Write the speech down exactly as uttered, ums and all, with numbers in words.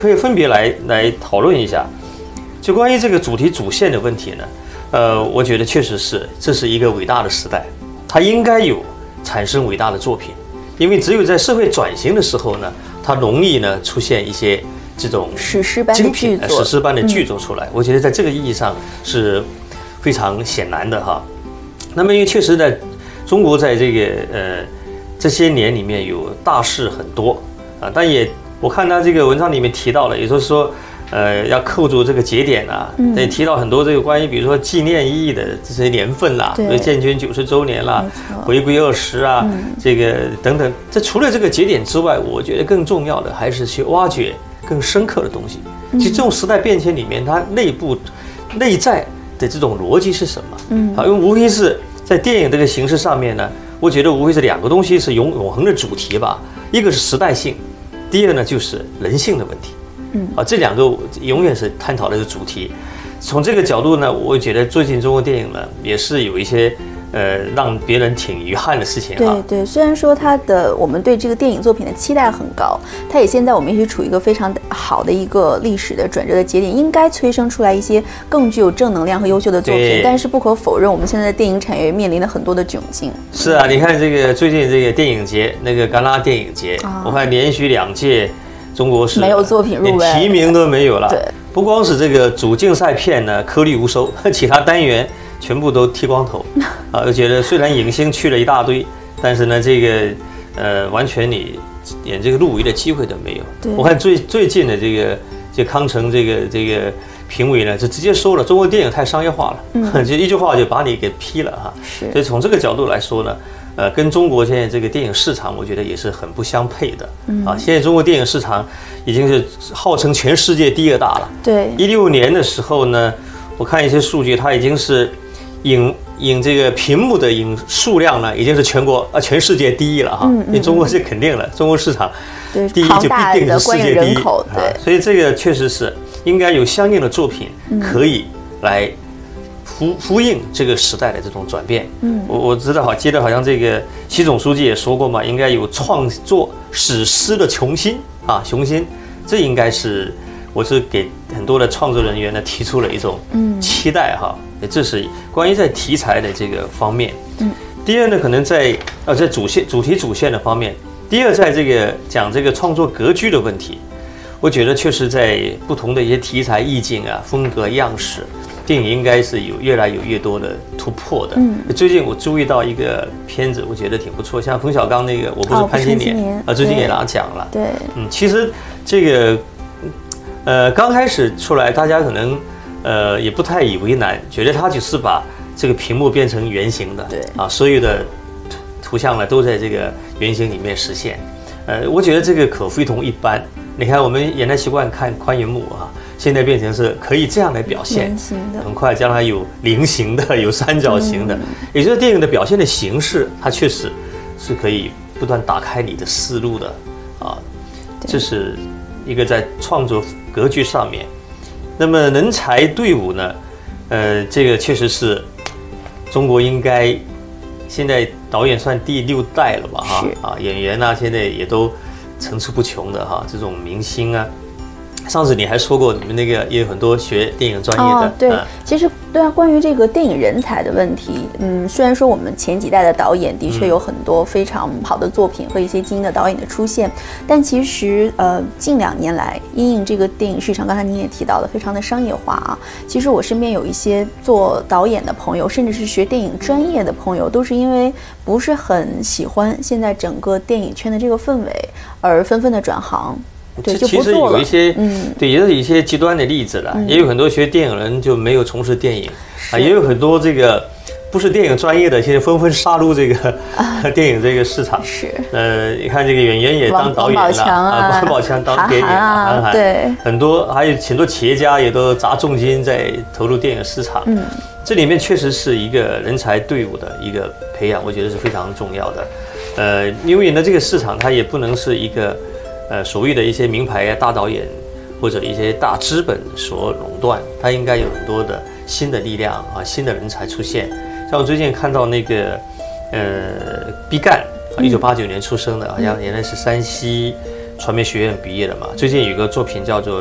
可以分别来来讨论一下。就关于这个主题主线的问题呢，呃，我觉得确实是这是一个伟大的时代，它应该有产生伟大的作品，因为只有在社会转型的时候呢，它容易呢出现一些这种史诗般的剧作， 史诗般的剧作出来。嗯、我觉得在这个意义上是非常显然的哈。那么因为确实在中国在这个呃这些年里面有大事很多啊，但也我看他这个文章里面提到了，也就是说。呃，要扣住这个节点啊，也、嗯、提到很多这个关于，比如说纪念意义的这些年份啦，比如建军九十周年啦，回归二十啊，嗯、这个等等。这除了这个节点之外，我觉得更重要的还是去挖掘更深刻的东西。嗯、其实这种时代变迁里面，它内部、内在的这种逻辑是什么？嗯，好，因为无非是在电影这个形式上面呢，我觉得无非是两个东西是永永恒的主题吧，一个是时代性，第二呢就是人性的问题。嗯，啊，这两个永远是探讨的是主题。从这个角度呢，我觉得最近中国电影呢也是有一些呃让别人挺遗憾的事情哈。 对对，虽然说它的我们对这个电影作品的期待很高，它也现在我们也许处于一个非常好的一个历史的转折的节点，应该催生出来一些更具有正能量和优秀的作品。但是不可否认，我们现在的电影产业面临了很多的窘境。 是啊，你看这个最近这个电影节，那个戛纳电影节，啊、我看连续两届。中国是没有作品入围， 连提名都没有了。 对， 不光是这个主竞赛片呢颗粒无收，其他单元全部都剃光头。啊，我觉得虽然影星去了一大堆，但是呢，这个呃，完全你连这个入围的机会都没有。我看最最近的这个这康城这个这个评委呢，就直接说了，中国电影太商业化了，嗯、就一句话就把你给批了哈。 是， 所以从这个角度来说呢。呃，跟中国现在这个电影市场，我觉得也是很不相配的。嗯啊，现在中国电影市场已经是号称全世界第二大了。 对， 一六年的时候呢，我看一些数据，它已经是影影这个屏幕的影数量呢，已经是全国啊全世界第一了哈。嗯嗯、因为中国是肯定了，中国市场第一就必定是世界第一。 对、 啊，所以这个确实是应该有相应的作品可以来。呼呼应这个时代的这种转变，嗯，我我知道好，记得好像这个习总书记也说过嘛，应该有创作史诗的雄心啊，雄心，这应该是我是给很多的创作人员呢提出了一种期待哈，嗯、这是关于在题材的这个方面，嗯，第二呢，可能在呃在主线主题主线的方面，第二在这个讲这个创作格局的问题，我觉得确实在不同的一些题材意境啊、风格样式。电影应该是有越来有越多的突破的。嗯，最近我注意到一个片子，我觉得挺不错，像冯小刚那个《我不是潘金莲》啊，最近也拿奖了。 对， 嗯，其实这个呃刚开始出来，大家可能呃也不太以为难，觉得他只是把这个屏幕变成圆形的， 对啊，所有的图图像呢都在这个圆形里面实现。呃，我觉得这个可非同一般。你看，我们原来习惯看宽银幕啊。现在变成是可以这样来表现，很快将来有菱形的，有三角形的，嗯、也就是电影的表现的形式，它确实是可以不断打开你的思路的啊。这是一个在创作格局上面。那么人才队伍呢？呃，这个确实是中国应该现在导演算第六代了吧？哈啊，演员啊，现在也都层出不穷的哈，这种明星啊。上次你还说过，你们那个也有很多学电影专业的。 哦、对，嗯、其实对啊，关于这个电影人才的问题，嗯，虽然说我们前几代的导演的确有很多非常好的作品和一些精英的导演的出现，但其实呃，近两年来，因应这个电影市场，刚才您也提到了，非常的商业化啊。其实我身边有一些做导演的朋友，甚至是学电影专业的朋友，都是因为不是很喜欢现在整个电影圈的这个氛围，而纷纷的转行。对， 这其实有一些，嗯，对，也是一些极端的例子了。嗯、也有很多学电影人就没有从事电影啊，也有很多这个不是电影专业的，现在纷纷杀入这个、啊、电影这个市场。 是， 呃，你看这个演员也当导演了啊， 王宝强当电影啊， 韩寒，对， 很多还有很多企业家也都砸重金在投入电影市场。嗯，这里面确实是一个人才队伍的一个培养，我觉得是非常重要的。呃，因为呢，这个市场它也不能是一个。呃，所谓的一些名牌大导演或者一些大资本所垄断，它应该有很多的新的力量啊，新的人才出现。像我最近看到那个，呃，毕赣，一九八九年出生的，好像原来是山西传媒学院毕业的嘛，最近有个作品叫做